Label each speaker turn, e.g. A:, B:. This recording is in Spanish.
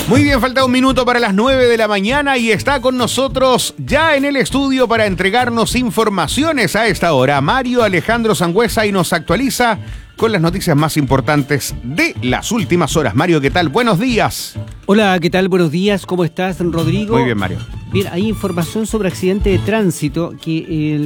A: Muy bien, falta un minuto para las 9 de la mañana y está con nosotros ya en el estudio para entregarnos informaciones a esta hora Mario Alejandro Sangüesa y nos actualiza con las noticias más importantes de las últimas horas. Mario, ¿qué tal? Buenos días.
B: Hola, ¿qué tal? Buenos días. ¿Cómo estás, Rodrigo?
A: Muy bien, Mario.
B: Bien, hay información sobre accidente de tránsito que